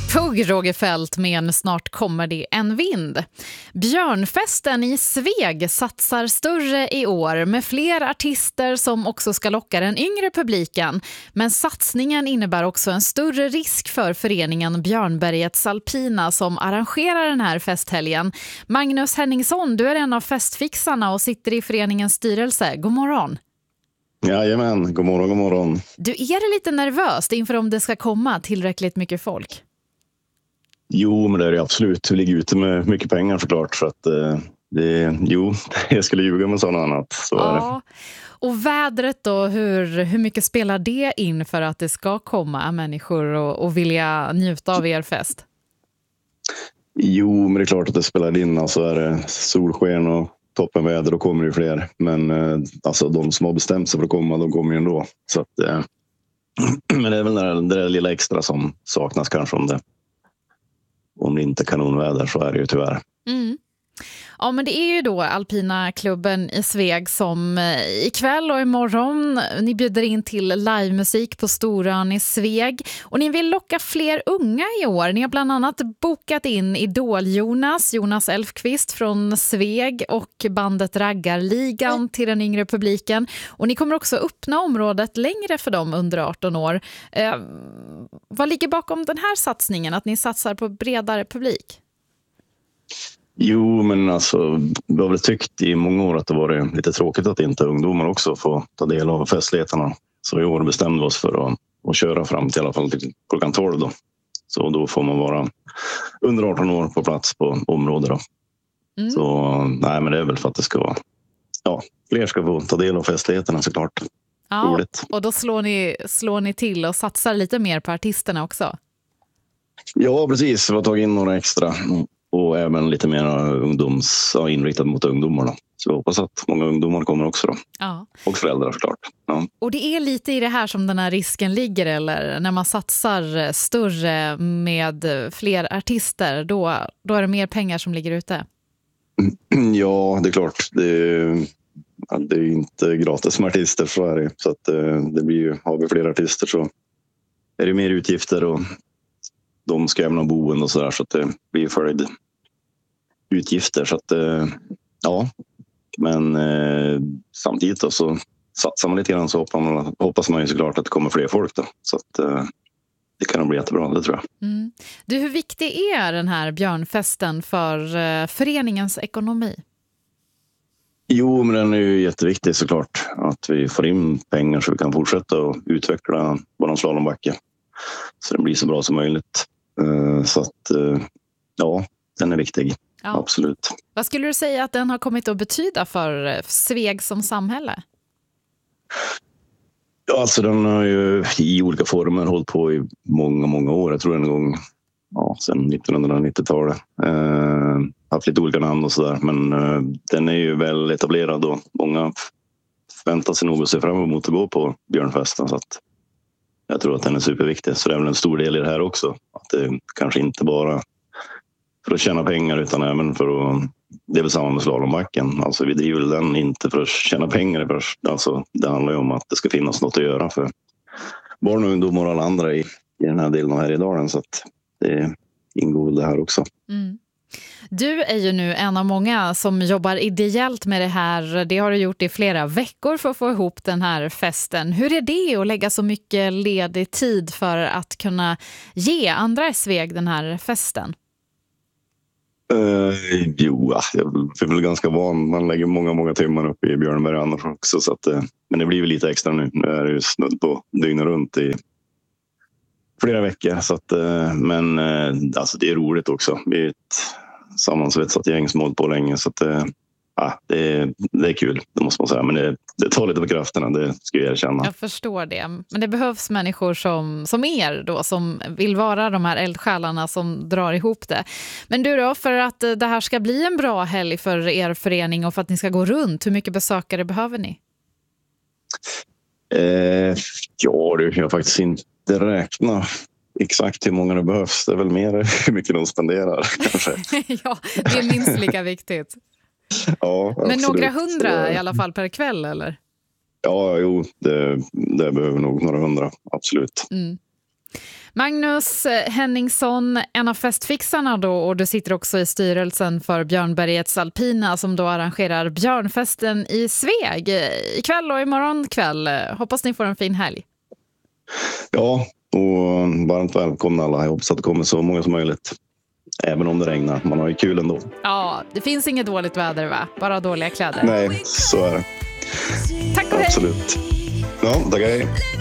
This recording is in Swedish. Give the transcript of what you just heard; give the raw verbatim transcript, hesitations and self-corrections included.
Pugg Roger Fält med Snart kommer det en vind. Björnfesten i Sveg satsar större i år med fler artister som också ska locka den yngre publiken. Men satsningen innebär också en större risk för föreningen Björnbergets Alpina som arrangerar den här festhelgen. Magnus Henningsson, du är en av festfixarna och sitter i föreningens styrelse. God morgon. Jajamän, god morgon, god morgon. Du är lite nervös inför om det ska komma tillräckligt mycket folk? Jo, men det är det absolut. Vi ligger ute med mycket pengar såklart. Så att, eh, det, jo, jag skulle ljuga med sådant annat. Så ja. Är det. Och vädret då, hur, hur mycket spelar det in för att det ska komma människor och, och vilja njuta av er fest? Jo, men det är klart att det spelar in. Alltså är det solsken och toppenväder, då kommer det fler. Men eh, alltså, de som har bestämt sig för att komma, de kommer ju ändå. Så att, eh, men det är väl det där, det där lilla extra som saknas kanske om det. Om det inte är kanonväder så är det ju tyvärr. Mm. Ja, men det är ju då Alpina klubben i Sveg som ikväll och imorgon ni bjuder in till livemusik på Storön i Sveg. Och ni vill locka fler unga i år. Ni har bland annat bokat in Idol-Jonas, Jonas Elfqvist från Sveg och bandet Raggarligan till den yngre publiken. Och ni kommer också öppna området längre för dem under arton år. Eh, vad ligger bakom den här satsningen, att ni satsar på bredare publik? Jo, men alltså, vi har väl tyckt i många år att det var lite tråkigt att inte ungdomar också får ta del av festligheterna. Så i år bestämde vi oss för att, att köra fram till i alla fall till klockan tolv då. Så då får man vara under arton år på plats på området då. Mm. Så nej, men det är väl för att det ska vara, ja, fler ska få ta del av festligheterna såklart. Ja, roligt. Och då slår ni, slår ni till och satsar lite mer på artisterna också? Ja, precis. Vi har tagit in några extra. Och även lite mer ungdoms, ja, inriktat mot ungdomarna. Så jag hoppas att många ungdomar kommer också då. Ja. Och föräldrar såklart. Ja. Och det är lite i det här som den här risken ligger, eller när man satsar större med fler artister, då, då är det mer pengar som ligger ute? Ja, det är klart. Det är, det är inte gratis med artister, så är det. Så att det blir ju, har vi fler artister så är det mer utgifter och de ska även ha boende och sådär, så att det blir följd utgifter. Så att, ja, men eh, samtidigt då, så satsar man lite grann så hoppas man, hoppas man ju såklart att det kommer fler folk då. Så att eh, det kan bli jättebra, det tror jag. Mm. Du, hur viktig är den här björnfesten för eh, föreningens ekonomi? Jo, men den är ju jätteviktig såklart. Att vi får in pengar så vi kan fortsätta och utveckla vår slalombacke. Så den blir så bra som möjligt. Så att, ja, den är viktig. Ja. Absolut. Vad skulle du säga att den har kommit att betyda för Sveg som samhälle? Ja, alltså den har ju i olika former hållit på i många, många år. Jag tror en gång, ja, sedan nittonhundranittiotalet. Eh, haft lite olika namn och sådär. Men eh, den är ju väl etablerad och många väntar sig nog att se fram emot att gå på björnfesten. Så att jag tror att den är superviktig. Så det är väl en stor del i det här också. Att det kanske inte bara för att tjäna pengar utan även för att... Det är väl samma med slalombacken. Alltså vi driver den inte för att tjäna pengar först. Alltså det handlar ju om att det ska finnas något att göra för barn och ungdomar och alla andra i, i den här delen av Härjedalen. Så att det ingår det här också. Mm. Du är ju nu en av många som jobbar ideellt med det här. Det har du gjort i flera veckor för att få ihop den här festen. Hur är det att lägga så mycket ledig tid för att kunna ge andra i Sveg den här festen? Uh, jo, jag är väl ganska van. Man lägger många, många timmar upp i Björnberg annars också. Så att, uh, men det blir väl lite extra nu. Nu är det ju snudd på dygnet runt i flera veckor. Så att, uh, men uh, alltså det är roligt också. Vi är ett sammansvetsat gäng som hållit på länge. Så att, uh, ja, det, är, det är kul, det måste man säga. Men det, det tar lite på krafterna, det ska jag erkänna. Jag förstår det. Men det behövs människor som, som er då, som vill vara de här eldsjälarna som drar ihop det. Men du då, för att det här ska bli en bra helg för er förening och för att ni ska gå runt, hur mycket besökare behöver ni? Eh, ja, du, jag har faktiskt inte räknat exakt hur många det behövs. Det är väl mer hur mycket de spenderar kanske. Ja, det är minst lika viktigt. Ja, men absolut. några hundra i alla fall per kväll, eller? Ja, jo, det, det behöver nog några hundra, absolut. Mm. Magnus Henningsson, en av festfixarna då, och du sitter också i styrelsen för Björnbergets Alpina som då arrangerar Björnfesten i Sveg ikväll och imorgon kväll. Hoppas ni får en fin helg. Ja, och varmt välkomna alla. Jag hoppas att det kommer så många som möjligt. Även om det regnar. Man har ju kul ändå. Ja, det finns inget dåligt väder, va? Bara dåliga kläder. Nej, så är det. Tack och hej. Absolut. Ja, tack, hej.